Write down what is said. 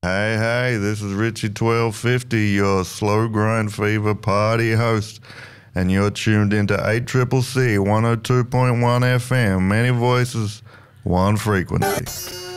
Hey, this is Richie 1250, your slow grind fever party host, and you're tuned into 8CCC 102.1 FM, many voices, one frequency.